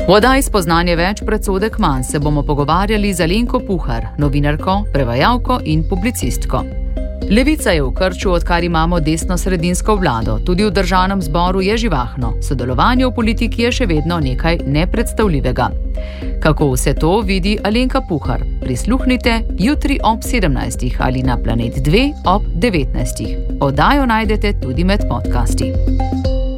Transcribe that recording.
V oddaji Spoznanje več, predsodek manj se bomo pogovarjali z Alenko Puhar, novinarko, prevajalko in publicistko. Levica je v krču, odkar imamo desno-sredinsko vlado. Tudi v državnem zboru je živahno. Sodelovanje v politiki je še vedno nekaj nepredstavljivega. Kako vse to vidi Alenka Puhar? Prisluhnite jutri ob 17. ali na Planet 2 ob 19. Oddajo najdete tudi med podcasti.